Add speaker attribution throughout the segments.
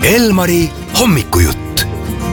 Speaker 1: Elmari hommikujutt.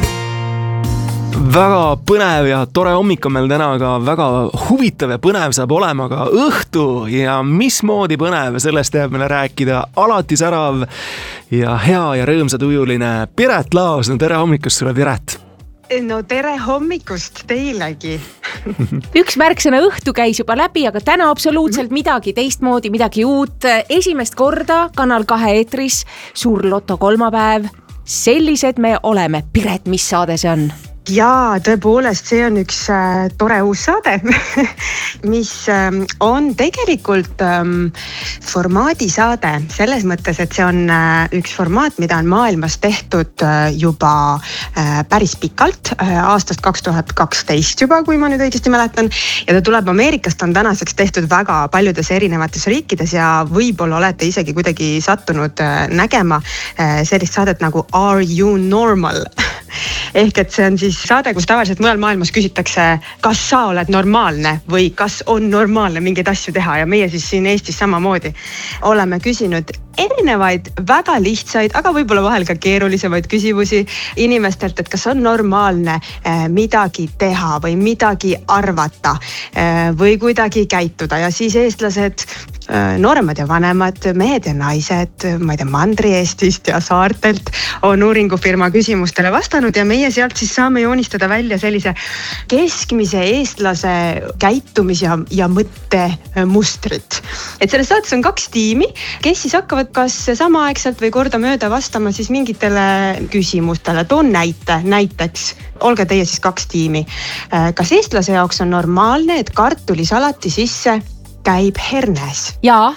Speaker 1: Väga põnev ja tore hommik on meil täna, aga väga huvitav ja põnev saab olema ka õhtu ja mismoodi põnev, sellest jääb meile rääkida alati särav ja hea ja rõõmsatujuline Piret Laos. No tere hommikust sulle, Piret!
Speaker 2: No tere hommikust teilegi!
Speaker 3: Üks märksõna õhtu käis juba läbi, aga täna absoluutselt midagi teistmoodi, midagi uut. Esimest korda Kanal 2 eetris Suur Loto kolmapäev. Sellised me oleme. Piret, mis saade see on?
Speaker 2: Jaa, tõepoolest, see on üks tore uus saade, mis on tegelikult formaadisaade selles mõttes, et see on üks formaat, mida on maailmas tehtud juba päris pikalt, aastast 2012 juba, kui ma nüüd õigesti mäletan. Ja ta tuleb Ameerikast, on tänaseks tehtud väga paljudes erinevates riikides ja võib-olla olete isegi kuidagi sattunud nägema sellist saadet nagu Are You Normal? Ehk et see on siis saade, kus tavaliselt mujal maailmas küsitakse, kas sa oled normaalne või kas on normaalne mingeid asju teha ja meie siis siin Eestis samamoodi oleme küsinud erinevaid väga lihtsaid, aga võib-olla vahel ka keerulisemaid küsimusi inimestelt, et kas on normaalne midagi teha või midagi arvata või kuidagi käituda ja siis eestlased, nooremad ja vanemad, mehed ja naised, ma ei tea, Mandri-Eestist ja saartelt on uuringufirma küsimustele vastanud ja meie sealt siis saame joonistada välja sellise keskmise eestlase käitumis- ja mõttemustrit. Et selles saates on 2 tiimi, kes siis hakkavad kas samaaegselt või kordamööda vastama siis mingitele küsimustele. Toon näiteks, olge teie siis 2 tiimi. Kas eestlase jaoks on normaalne, et kartulisalati sisse käib hernes?
Speaker 3: Jaa.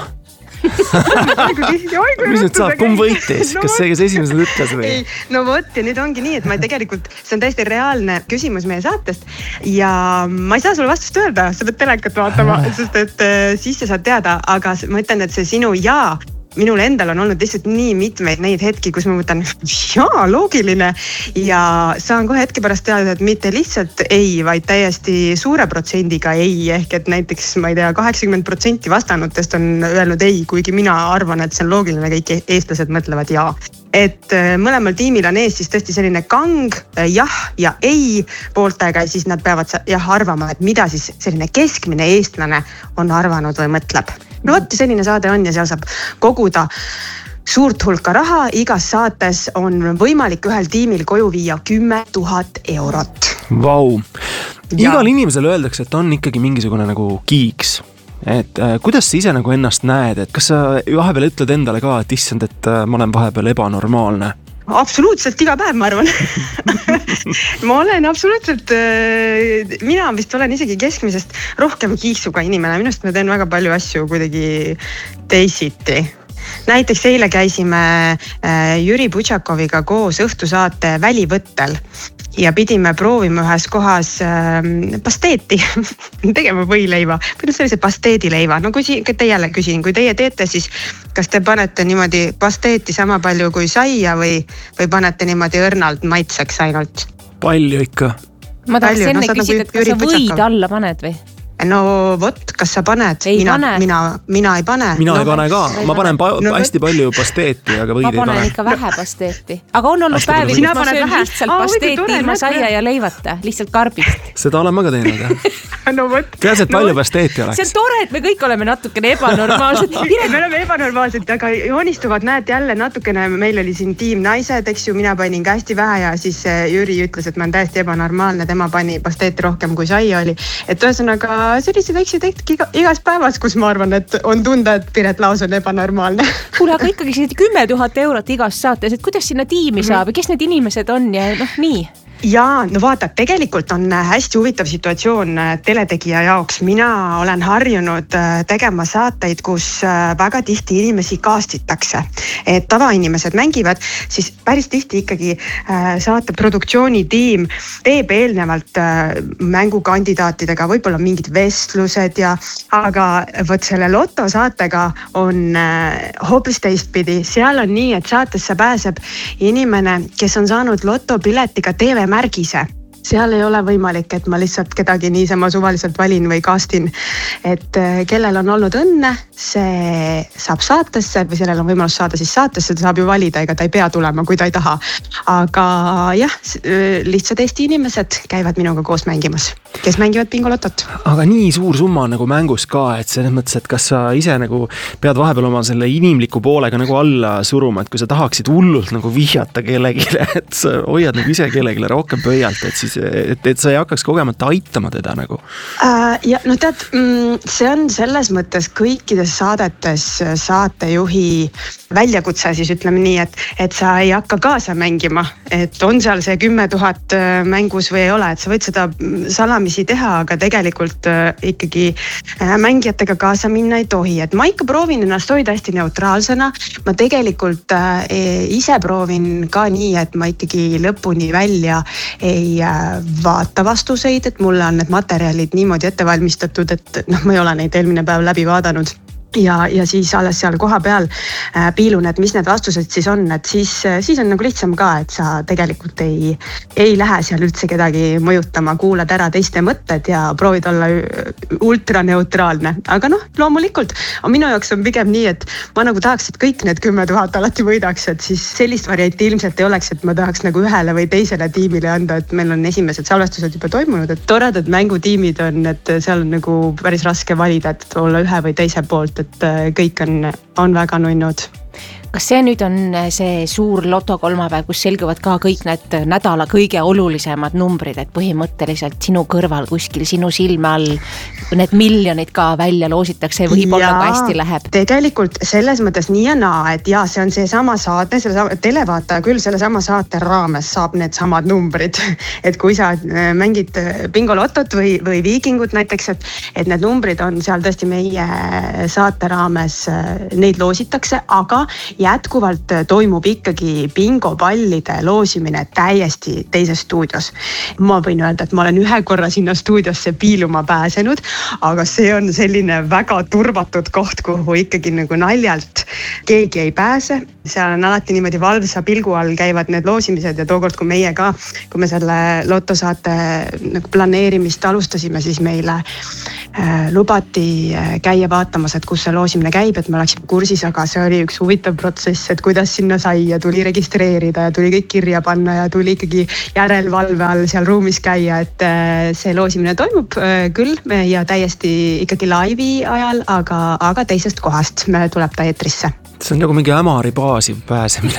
Speaker 1: Mis nüüd saab, kumb võitis? Kas see, kes esimesed ütles või?
Speaker 2: No vot, ja nüüd ongi nii, et ma tegelikult, see on täiesti reaalne küsimus meie saatest ja ma ei saa sulle vastust öelda, sa pead telekat vaatama, sest et siis sa saad teada, aga ma ütlen, et see sinu jaa, minul endal on olnud lihtsalt nii mitmeid neid hetki, kus ma mõtlen, jaa, loogiline ja saan kohe hetke pärast teada, et mitte lihtsalt ei, vaid täiesti suure protsendiga ei, ehk et näiteks, ma ei tea, 80% vastanutest on öelnud ei, kuigi mina arvan, et see on loogiline, kõik eestlased mõtlevad jaa. Et mõlemal tiimil on ees siis tõesti selline kang, jah ja ei pooltega ja siis nad peavad arvama, et mida siis selline keskmine eestlane on arvanud või mõtleb. No vot, selline saade on ja seal saab koguda suurt hulka raha. Igas saates on võimalik ühel tiimil koju viia 10 000 eurot.
Speaker 1: Vau! Igal inimesel öeldakse, et on ikkagi mingisugune nagu kiiks. Et kuidas sa ise nagu ennast näed? Et kas sa vahepeal ütled endale ka, et issand, et ma olen vahepeal ebanormaalne?
Speaker 2: Absoluutselt iga päev, ma arvan. Ma olen absoluutselt, mina vist olen isegi keskmisest rohkem kiiksuga inimene. Minust ma teen väga palju asju kuidagi teisiti. Näiteks eile käisime Jüri Butšakoviga koos õhtusaate Välivõttel ja pidime proovima ühes kohas pasteeti tegema võileiva. Või sellise pasteedileiva. No kui teile küsin, kui teie teete, siis kas te panete niimoodi pasteeti sama palju kui saia või panete niimoodi õrnalt maitseks ainult?
Speaker 1: Palju ikka.
Speaker 3: Ma tahaks enne küsida, et kas sa võid alla paned või?
Speaker 2: No vot, kas sa paned? Mina ei pane.
Speaker 1: Mina ei pane ka. Ma panen hästi palju pasteeti, aga võid ei pane.
Speaker 3: Ma panen ikka vähe pasteeti. Aga on olnud päevi, kus ma söön lihtsalt pasteeti ilma saia ja leivata. Lihtsalt karbist.
Speaker 1: Seda olen ma ka teinud, jah.
Speaker 2: No vot.
Speaker 1: Peaasi, et palju pasteeti oleks.
Speaker 3: See on tore, et me kõik oleme natukene ebanormaalsed.
Speaker 2: Me oleme ebanormaalsed, aga joonistuvad, näed jälle natukene, meil oli siin tiim naised, eks ju, mina panin ka hästi vähe ja siis Jüri ütles, et ma olen täiesti ebanormaalne, tema pani pasteeti rohkem kui saia oli. Et ühesõnaga sellised väiksed hetki igas päevas, kus ma arvan, et on tunda, et Piret Laos on ebanormaalne.
Speaker 3: Kuule, aga ikkagi 10 000 eurot igas saates, et kuidas sinna tiimi saab ja kes need inimesed on ja nii?
Speaker 2: Jaa, no vaata, tegelikult on hästi huvitav situatsioon teletegija jaoks. Mina olen harjunud tegema saateid, kus väga tihti inimesi kaastitakse. Et tavainimesed mängivad, siis päris tihti ikkagi saate produktsioonitiim teeb eelnevalt mängukandidaatidega võib-olla mingid vestlused aga võt selle lotosaatega on hoopis teistpidi. Seal on nii, et saatesse pääseb inimene, kes on saanud lotopiletiga TV-märgise. seal ei ole võimalik, et ma lihtsalt kedagi niisama suvaliselt valin või castin. Et kellel on olnud õnne, see saab saatesse või sellel on võimalus saada siis saatesse, ta saab ju valida, ega ta ei pea tulema, kui ta ei taha. Aga jah, lihtsalt Eesti inimesed käivad minuga koos mängimas, kes mängivad bingolotot.
Speaker 1: Aga nii suur summa on nagu mängus ka, et selles mõttes, et kas sa ise nagu pead vahepeal oma selle inimliku poolega nagu alla suruma, et kui sa tahaksid hullult nagu vihjata kellegile, et sa hoiad nagu ise kellegile rohkem pöialt, et sa ei hakkaks kogemata aitama teda nagu.
Speaker 2: Ja no tead, see on selles mõttes kõikides saadetes saatejuhi väljakutse, siis ütleme nii, et sa ei hakka kaasa mängima, et on seal see 10 000 mängus või ei ole, et sa võid seda salamisi teha, aga tegelikult ikkagi mängijatega kaasa minna ei tohi, et ma ikka proovin ennast hoida hästi neutraalsena, ma tegelikult ise proovin ka nii, et ma ikkagi lõpuni välja ei vaata vastuseid, et mulle on need materjalid niimoodi ette valmistatud, et ma ei ole neid eelmine päev läbi vaadanud. Ja siis alles seal koha peal piilun, et mis need vastused siis on, et siis on nagu lihtsam ka, et sa tegelikult ei lähe seal üldse kedagi mõjutama, kuulad ära teiste mõtted ja proovid olla ultraneutraalne. Aga loomulikult minu jaoks on pigem nii, et ma nagu tahaks, et kõik need 10 000 alati võidaks, et siis sellist varianti ilmselt ei oleks, et ma tahaks nagu ühele või teisele tiimile anda, et meil on esimesed salvestused juba toimunud, et toredad mängutiimid on, et seal on nagu päris raske valida, et olla ühe või teise poolt, et kõik on väga nunnud.
Speaker 3: Kas see nüüd on see suur loto kolmapäev, kus selguvad ka kõik need nädala kõige olulisemad numbrid, et põhimõtteliselt sinu kõrval kuskil sinu silme all need miljonid ka välja loositakse ja võib-olla ka hästi läheb?
Speaker 2: Tegelikult selles mõttes nii ja naa, et see on seesama saate, televaataja küll sellesama saate raames saab need samad numbrid. Et kui sa mängid bingolotot või viikingut näiteks, et need numbrid on seal tõesti meie saate raames, neid loositakse, aga jätkuvalt toimub ikkagi bingopallide loosimine täiesti teises stuudios. Ma võin öelda, et ma olen ühe korra sinna stuudiosse piiluma pääsenud, aga see on selline väga turvatud koht, kuhu ikkagi nagu naljalt keegi ei pääse. Seal on alati niimoodi valvsa pilgu all käivad need loosimised ja tookord, kui meie ka, kui me selle lotosaate nagu planeerimist alustasime, siis meile lubati käia vaatamas, et kus see loosimine käib, et me oleksime kursis, aga see oli üks huvitav protsess, et kuidas sinna sai ja tuli registreerida ja tuli kõik kirja panna ja tuli ikkagi järelvalve all seal ruumis käia, et see loosimine toimub küll ja täiesti ikkagi laivi ajal, aga teisest kohast tuleb ta eetrisse.
Speaker 1: See on nagu mingi Ämari baasi pääsemine